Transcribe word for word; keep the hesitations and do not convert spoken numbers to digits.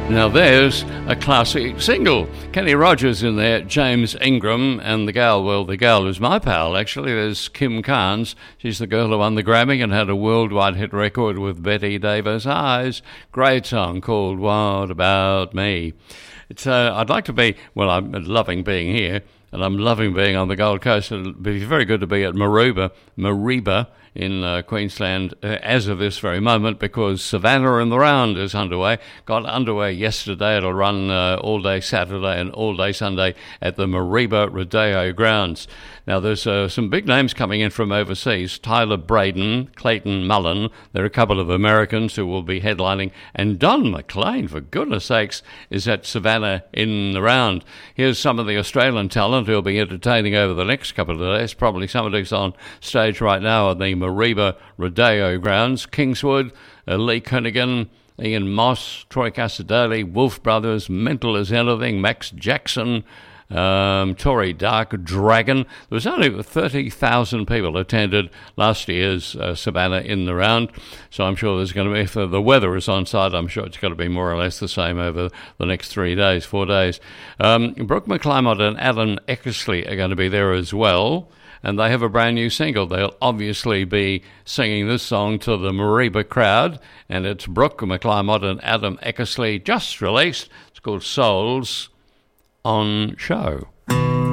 Now there's a classic single. Kenny Rogers in there, James Ingram, and the gal, well, the gal who's my pal, actually. There's Kim Carnes. She's the girl who won the Grammy and had a worldwide hit record with Betty Davis Eyes. Great song called What About Me? It's. Uh, I'd like to be, well, I'm loving being here, and I'm loving being on the Gold Coast. It'll be very good to be at Maroubra, Mareeba, in uh, Queensland uh, as of this very moment, because Savannah in the Round is underway. Got underway yesterday. It'll run uh, all day Saturday and all day Sunday at the Mareeba Rodeo Grounds. Now, there's uh, some big names coming in from overseas. Tyler Braden, Clayton Mullen. There are a couple of Americans who will be headlining. And Don McLean, for goodness sakes, is at Savannah in the Round. Here's some of the Australian talent who will be entertaining over the next couple of days. Probably somebody's on stage right now at the Mareeba Rodeo Grounds. Kingswood, uh, Lee Kernaghan, Ian Moss, Troy Casadale, Wolf Brothers, Mental as Anything, Max Jackson, um, Tory Dark Dragon. There was only thirty thousand people attended last year's uh, Savannah in the Round, so I'm sure there's going to be, if the weather is on side, I'm sure it's going to be more or less the same over the next three days, four days. Um, Brooke McClymont and Adam Eckersley are going to be there as well, and they have a brand new single. They'll obviously be singing this song to the Mareeba crowd, and it's Brooke McClymont and Adam Eckersley, just released. It's called Souls on Show.